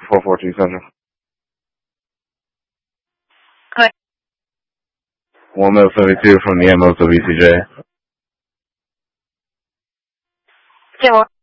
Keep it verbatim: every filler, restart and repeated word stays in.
four four two Central. Click. one mil seventy-two from the M O to B C J. Still.